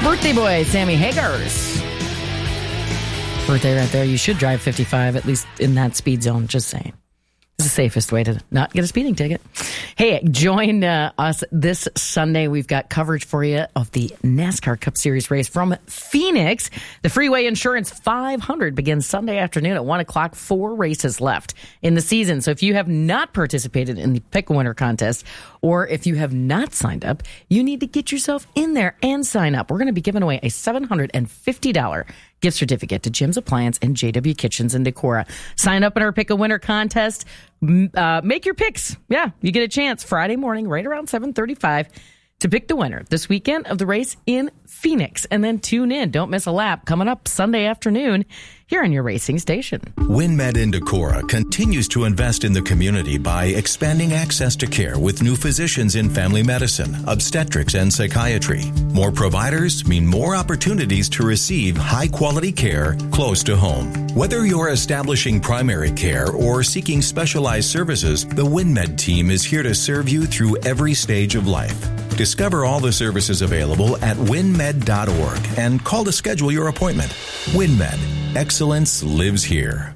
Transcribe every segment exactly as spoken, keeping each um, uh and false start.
Birthday boy, Sammy Hagar's birthday right there. You should drive fifty-five, at least in that speed zone, just saying. It's the safest way to not get a speeding ticket. Hey, join uh, us this Sunday. We've got coverage for you of the NASCAR Cup Series race from Phoenix. The Freeway Insurance five hundred begins Sunday afternoon at one o'clock. Four races left in the season. So if you have not participated in the Pick a Winner contest, or if you have not signed up, you need to get yourself in there and sign up. We're going to be giving away a seven hundred fifty dollars gift certificate to Jim's Appliance and J W Kitchens in Decorah. Sign up in our Pick a Winner contest. Uh, make your picks. Yeah, you get a chance Friday morning right around seven thirty-five to pick the winner this weekend of the race in Phoenix. And then tune in. Don't miss a lap coming up Sunday afternoon here on your racing station. WinMed in Decorah continues to invest in the community by expanding access to care with new physicians in family medicine, obstetrics, and psychiatry. More providers mean more opportunities to receive high-quality care close to home. Whether you're establishing primary care or seeking specialized services, the WinMed team is here to serve you through every stage of life. Discover all the services available at winmed dot org and call to schedule your appointment. WinMed. Excellence lives here.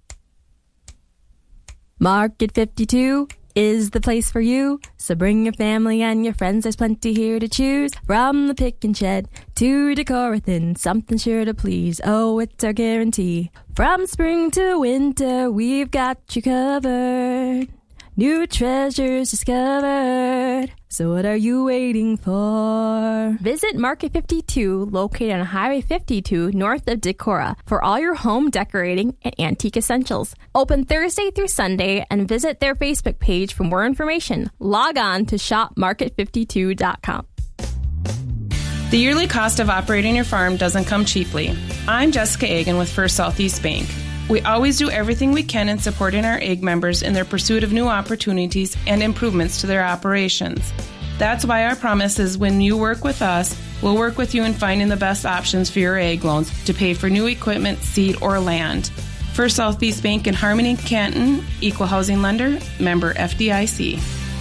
Market fifty-two is the place for you. So bring your family and your friends. There's plenty here to choose. From the pick and shed to Decorah Thin, something sure to please. Oh, it's our guarantee. From spring to winter, we've got you covered. New treasures discovered. So what are you waiting for? Visit Market fifty-two, located on Highway fifty-two, north of Decorah, for all your home decorating and antique essentials. Open Thursday through Sunday, and visit their Facebook page for more information. Log on to shop market fifty-two dot com. The yearly cost of operating your farm doesn't come cheaply. I'm Jessica Agan with First Southeast Bank. We always do everything we can in supporting our A G members in their pursuit of new opportunities and improvements to their operations. That's why our promise is when you work with us, we'll work with you in finding the best options for your A G loans to pay for new equipment, seed, or land. First Southeast Bank in Harmony, Canton, Equal Housing Lender, member F D I C.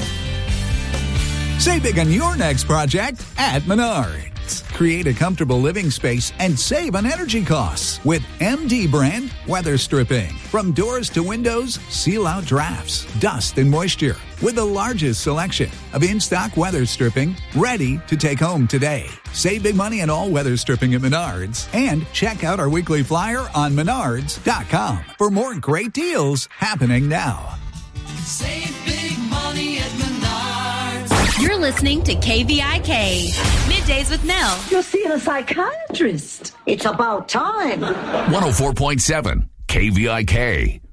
Save big on your next project at Menards. Create a comfortable living space and save on energy costs with M D brand weather stripping. From doors to windows, seal out drafts, dust, and moisture with the largest selection of in-stock weather stripping ready to take home today. Save big money on all weather stripping at Menards and check out our weekly flyer on menards dot com for more great deals happening now. Save big money at Menards. You're listening to K V I K, Middays with Nell. You're seeing a psychiatrist. It's about time. one oh four point seven K V I K.